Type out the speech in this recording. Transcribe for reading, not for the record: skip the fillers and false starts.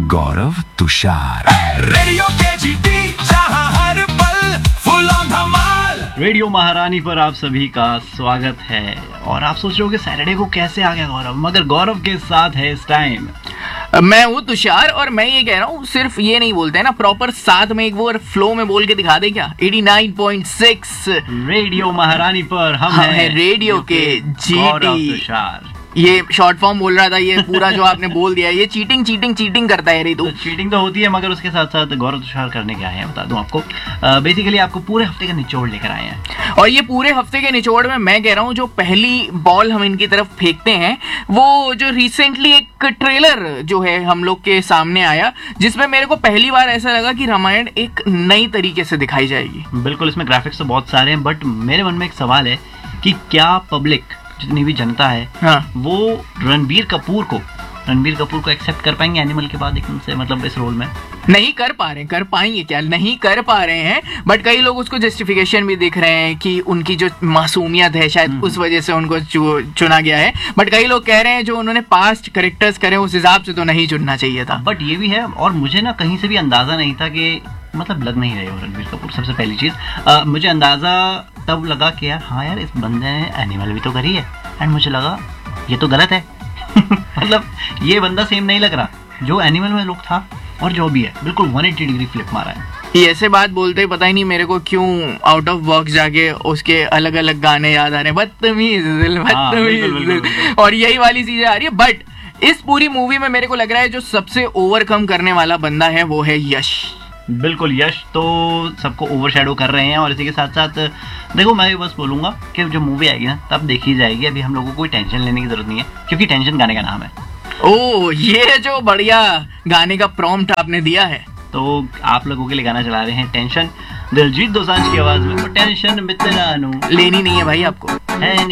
गौरव Tushar. Radio KGP, जहां हर पल full on Dhamaal. Radio महारानी पर आप सभी का स्वागत है। और आप सोच रहे हो कि सैटरडे को कैसे आ गया गौरव, मगर गौरव के साथ है इस टाइम मैं हूँ तुषार। और मैं ये कह रहा हूँ, सिर्फ ये नहीं बोलते हैं ना, प्रॉपर साथ में एक वो फ्लो में बोल के दिखा दे क्या। 89.6 रेडियो महारानी पर हम है रेडियो के गौरव GT। तुषार। ये शॉर्ट फॉर्म बोल रहा था, ये पूरा जो आपने बोल दिया, ये चीटिंग करता है रे तू। तो चीटिंग तो होती है, मगर उसके साथ साथ गौरव तुषार करने के आए हैं, बता दूं आपको। बेसिकली आपको पूरे हफ्ते का निचोड़ लेकर आए हैं। और ये पूरे हफ्ते के निचोड़ में मैं कह रहा हूँ, जो पहली बॉल हम इनकी तरफ फेंकते हैं, वो जो रिसेंटली एक ट्रेलर जो है हम लोग के सामने आया, जिसमें मेरे को पहली बार ऐसा लगा कि रामायण एक नई तरीके से दिखाई जाएगी। बिल्कुल, इसमें ग्राफिक्स तो बहुत सारे हैं, बट मेरे मन में एक सवाल है कि क्या पब्लिक, जितनी भी जनता है, हाँ, वो रणबीर कपूर को एक्सेप्ट कर पाएंगे एनिमल के बाद एकदम से, मतलब इस रोल में? नहीं कर पा रहे, कर पाएंगे क्या, नहीं कर पा रहे हैं। बट कई लोग उसको जस्टिफिकेशन भी दिख रहे हैं कि उनकी जो मासूमियत है शायद उस वजह से उनको चुना गया है। बट कई लोग कह रहे हैं जो उन्होंने पास्ट कैरेक्टर्स करे उस हिसाब से तो नहीं चुनना चाहिए था। बट ये भी है, और मुझे ना कहीं से भी अंदाजा नहीं था कि, मतलब लग नहीं रहे हो रणबीर कपूर। सबसे पहली चीज मुझे अंदाजा तब लगा कि यार हाँ यार, इस बंदे ने एनिमल भी तो करी है, एंड मुझे लगा ये तो गलत है। मतलब ये बंदा सेम नहीं लग रहा जो एनिमल में लुक था और जो भी है, बिल्कुल 180 डिग्री फ्लिप मारा है। ये ऐसे बात बोलते ही पता ही नहीं मेरे को क्यों आउट ऑफ बॉक्स जाके उसके अलग अलग गाने याद आ रहे हैं। बदतमीज दिल। और यही वाली चीजें आ रही है। बट इस पूरी मूवी में मेरे को लग रहा है जो सबसे ओवरकम करने वाला बंदा है वो है यश। बिल्कुल, यश तो सबको ओवरशैडो कर रहे हैं। और इसी के साथ साथ देखो, मैं भी बस बोलूंगा कि जब मूवी आएगी ना तब देखी जाएगी। अभी हम लोगों को कोई टेंशन लेने की जरूरत नहीं है, क्योंकि टेंशन गाने का नाम है। ओ, ये जो बढ़िया गाने का प्रॉम्प्ट आपने दिया है, तो आप लोगों के लिए गाना चला रहे हैं टेंशन, दिलजीत दोसांझ की आवाज में। टेंशन मित्रानो लेनी नहीं है भाई आपको। है